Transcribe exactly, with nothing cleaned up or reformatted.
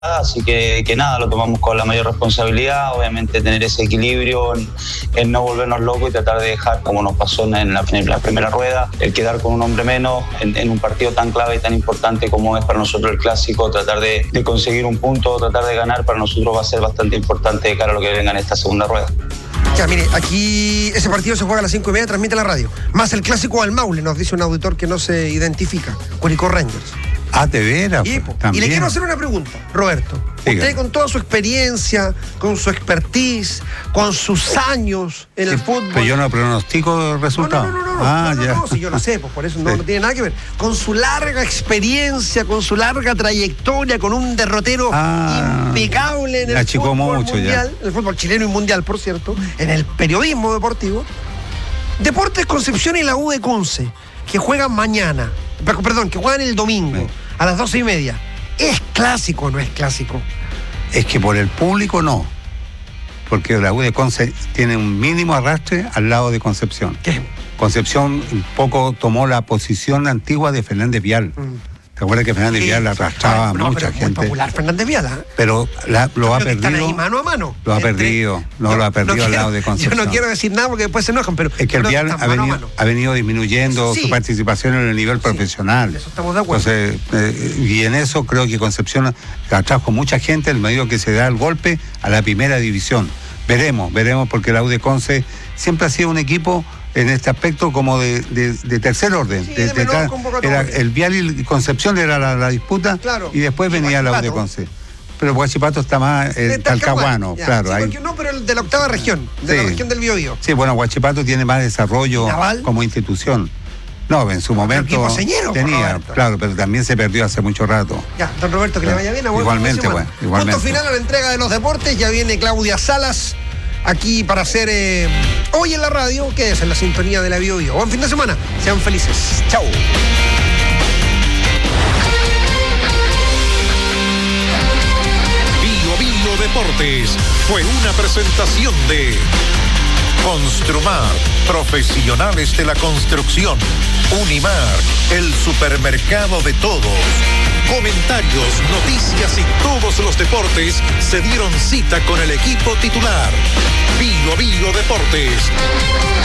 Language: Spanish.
Así que, que nada, lo tomamos con la mayor responsabilidad, obviamente tener ese equilibrio en, en no volvernos locos y tratar de dejar, como nos pasó en la, en la primera rueda, el quedar con un hombre menos en, en un partido tan clave y tan importante como es para nosotros el Clásico, tratar de, de conseguir un punto, tratar de ganar, para nosotros va a ser bastante importante de cara a lo que venga en esta segunda rueda. Ya, mire, aquí ese partido se juega a las cinco y media, transmite la radio. Más el Clásico al Maule, nos dice un auditor que no se identifica, Curicó Rangers. Ah, ¿de veras? Y, y le quiero hacer una pregunta, Roberto. Diga. Usted con toda su experiencia, con su expertise, con sus años en sí, el fútbol. Pero yo no pronostico resultados. No, no, no, no, ah, no, no, ya. no, si yo lo sé, pues por eso sí. no, no tiene nada que ver. Con su larga experiencia, con su larga trayectoria, con un derrotero ah, impecable en el fútbol mucho mundial, ya. en el fútbol chileno y mundial, por cierto, en el periodismo deportivo. Deportes Concepción y la U de Conce, que juegan mañana, perdón, que juegan el domingo. Sí. A las doce y media. ¿Es clásico o no es clásico? Es que por el público no. Porque la U de Conce tiene un mínimo arrastre al lado de Concepción. ¿Qué? Concepción un poco tomó la posición antigua de Fernández Vial. Mm. ¿Te acuerdas que Fernández sí. Vial arrastraba a no, mucha pero gente? Muy popular Fernández Vial, ¿eh? Pero la, lo yo ha creo perdido. Que están ahí mano a mano. Lo ha entre, perdido. No yo, lo ha perdido no al quiero, lado de Concepción. Yo no quiero decir nada porque después se enojan, pero. Es que el Vial ha venido, ha venido disminuyendo sí. su participación en el nivel sí. profesional. Eso estamos de acuerdo. Entonces, eh, y en eso creo que Concepción atrajo mucha gente en medio que se da el golpe a la primera división. Veremos, veremos, porque la U de Conce siempre ha sido un equipo en este aspecto como de, de, de tercer orden. Sí, de, de de, era el Vial y Concepción era la, la disputa claro. y después y venía Guachipato. La U de Conce. Pero Guachipato está más eh, talcahuano, ya, claro. Sí, ahí. porque, no, pero el de la octava región, de sí. la región del Biobío. Sí, bueno, Guachipato tiene más desarrollo como institución. No, en su momento señero, tenía, claro, pero también se perdió hace mucho rato. Ya, don Roberto, que claro. le vaya bien. A igualmente, bueno, igualmente. Punto final a la entrega de los deportes, ya viene Claudia Salas aquí para hacer eh, Hoy en la Radio, que es en la sintonía de la Bio Bio. Buen fin de semana, sean felices. Chao. Bio Bio Deportes fue una presentación de Construmar, profesionales de la construcción. Unimar, el supermercado de todos. Comentarios, noticias y todos los deportes se dieron cita con el equipo titular. Bio Bio Deportes.